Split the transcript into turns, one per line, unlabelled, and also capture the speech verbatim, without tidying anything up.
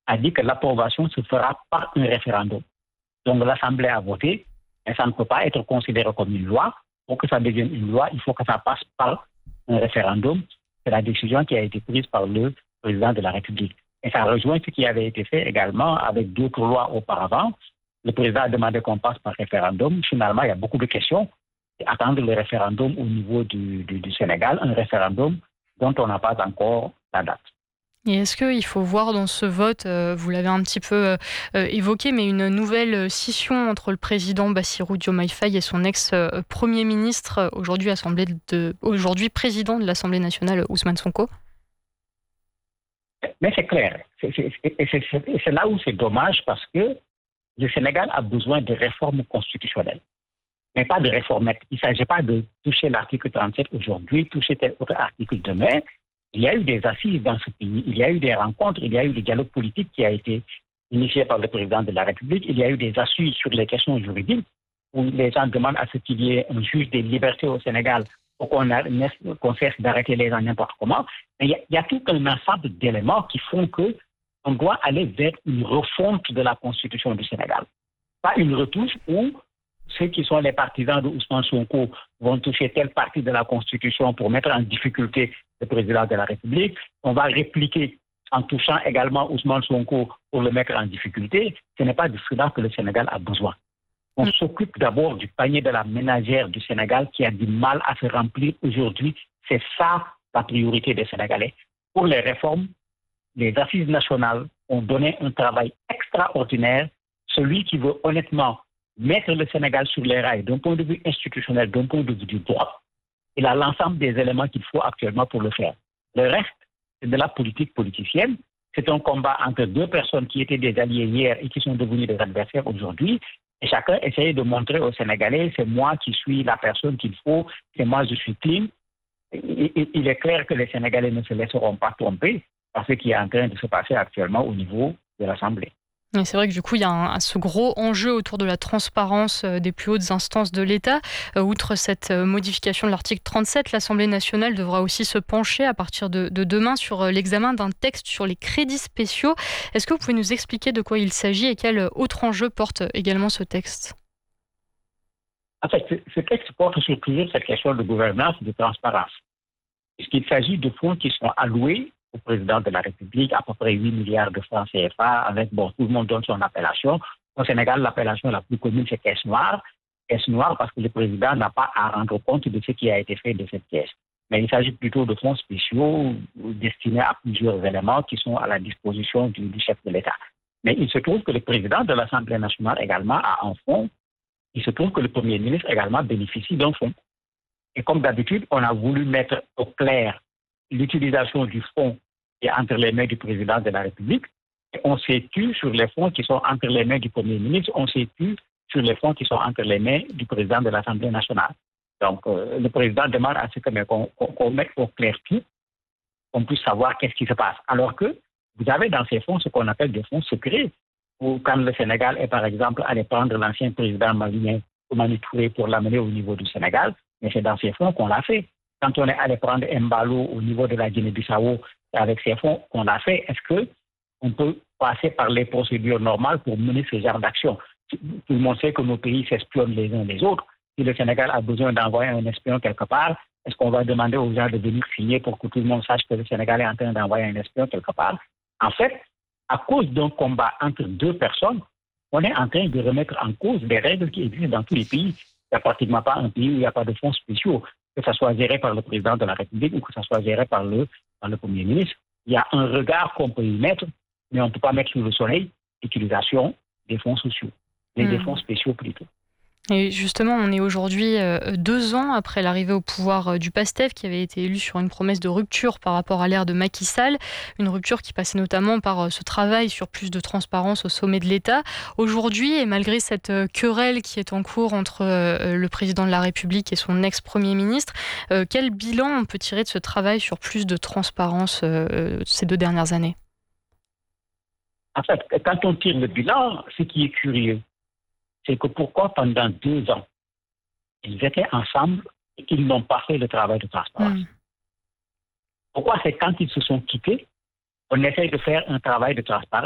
a dit que l'approbation se fera par un référendum. Donc l'Assemblée a voté, mais ça ne peut pas être considéré comme une loi. Pour que ça devienne une loi, il faut que ça passe par un référendum. C'est la décision qui a été prise par le président de la République. Et ça rejoint ce qui avait été fait également avec d'autres lois auparavant. Le président a demandé qu'on passe par référendum. Finalement, il y a beaucoup de questions. Attendre le référendum au niveau du, du, du Sénégal, un référendum dont on n'a pas encore la date.
Et est-ce qu'il faut voir dans ce vote, euh, vous l'avez un petit peu euh, évoqué, mais une nouvelle scission entre le président Bassirou Diomaye Faye et son ex-premier ministre, aujourd'hui, assemblée de, aujourd'hui président de l'Assemblée nationale, Ousmane Sonko?
Mais c'est clair. C'est, c'est, c'est, c'est, c'est là où c'est dommage parce que le Sénégal a besoin de réformes constitutionnelles, mais pas de réformettes. Il ne s'agit pas de toucher l'article trente-sept aujourd'hui, toucher tel autre article demain. Il y a eu des assises dans ce pays, il y a eu des rencontres, il y a eu des dialogues politiques qui a été initié par le président de la République, il y a eu des assises sur les questions juridiques où les gens demandent à ce qu'il y ait un juge des libertés au Sénégal pour qu'on, a, qu'on cesse d'arrêter les gens n'importe comment. Mais il y a, il y a tout un ensemble d'éléments qui font qu'on doit aller vers une refonte de la Constitution du Sénégal. Pas une retouche où ceux qui sont les partisans de Ousmane Sonko vont toucher telle partie de la Constitution pour mettre en difficulté le président de la République. On va répliquer en touchant également Ousmane Sonko pour le mettre en difficulté. Ce n'est pas de cela que le Sénégal a besoin. On s'occupe d'abord du panier de la ménagère du Sénégal qui a du mal à se remplir aujourd'hui. C'est ça la priorité des Sénégalais. Pour les réformes, les assises nationales ont donné un travail extraordinaire. Celui qui veut honnêtement mettre le Sénégal sur les rails d'un point de vue institutionnel, d'un point de vue du droit, il a l'ensemble des éléments qu'il faut actuellement pour le faire. Le reste, c'est de la politique politicienne. C'est un combat entre deux personnes qui étaient des alliés hier et qui sont devenus des adversaires aujourd'hui. Et chacun essaye de montrer aux Sénégalais, c'est moi qui suis la personne qu'il faut, c'est moi je suis clean. Et il est clair que les Sénégalais ne se laisseront pas tromper par ce qui est en train de se passer actuellement au niveau de l'Assemblée.
Et c'est vrai que du coup, il y a un, ce gros enjeu autour de la transparence des plus hautes instances de l'État. Euh, outre cette modification de l'article trente-sept, l'Assemblée nationale devra aussi se pencher à partir de, de demain sur l'examen d'un texte sur les crédits spéciaux. Est-ce que vous pouvez nous expliquer de quoi il s'agit et quel autre enjeu porte également ce texte?
En fait, ce texte porte sur toujours cette question de gouvernance et de transparence. Puisqu'il s'agit de fonds qui sont alloués au président de la République, à peu près huit milliards de francs C F A, avec, bon, tout le monde donne son appellation. Au Sénégal, l'appellation la plus commune, c'est caisse noire. Caisse noire parce que le président n'a pas à rendre compte de ce qui a été fait de cette caisse. Mais il s'agit plutôt de fonds spéciaux destinés à plusieurs éléments qui sont à la disposition du, du chef de l'État. Mais il se trouve que le président de l'Assemblée nationale également a un fonds. Il se trouve que le Premier ministre également bénéficie d'un fonds. Et comme d'habitude, on a voulu mettre au clair l'utilisation du fonds qui est entre les mains du président de la République. Et on s'est tu sur les fonds qui sont entre les mains du Premier ministre, on s'est tu sur les fonds qui sont entre les mains du président de l'Assemblée nationale. Donc, euh, le président demande à ce que, mais, qu'on, qu'on mette au clair tout, qu'on puisse savoir qu'est-ce qui se passe. Alors que vous avez dans ces fonds ce qu'on appelle des fonds secrets, où quand le Sénégal est, par exemple, allé prendre l'ancien président malien, Oumani Touré, pour l'amener au niveau du Sénégal, mais c'est dans ces fonds qu'on l'a fait. Quand on est allé prendre Mbalo au niveau de la Guinée-Bissau, c'est avec ces fonds qu'on l'a fait. Est-ce qu'on peut passer par les procédures normales pour mener ce genre d'action? Tout le monde sait que nos pays s'espionnent les uns les autres. Si le Sénégal a besoin d'envoyer un espion quelque part, est-ce qu'on va demander aux gens de venir signer pour que tout le monde sache que le Sénégal est en train d'envoyer un espion quelque part? En fait, à cause d'un combat entre deux personnes, on est en train de remettre en cause des règles qui existent dans tous les pays. Il n'y a pratiquement pas un pays où il n'y a pas de fonds spéciaux, que ça soit géré par le président de la République ou que ça soit géré par le, par le Premier ministre. Il y a un regard qu'on peut y mettre, mais on ne peut pas mettre sous le soleil l'utilisation des fonds sociaux, des, mmh. des fonds spéciaux plutôt.
Et justement, on est aujourd'hui euh, deux ans après l'arrivée au pouvoir euh, du PASTEF, qui avait été élu sur une promesse de rupture par rapport à l'ère de Macky Sall, une rupture qui passait notamment par euh, ce travail sur plus de transparence au sommet de l'État. Aujourd'hui, et malgré cette euh, querelle qui est en cours entre euh, le président de la République et son ex-premier ministre, euh, quel bilan on peut tirer de ce travail sur plus de transparence euh, ces deux dernières années?
En fait, quand on tire le bilan, ce qui est curieux, c'est que pourquoi pendant deux ans, ils étaient ensemble et qu'ils n'ont pas fait le travail de transparence. Mmh. Pourquoi c'est quand ils se sont quittés, on essaye de faire un travail de transparence.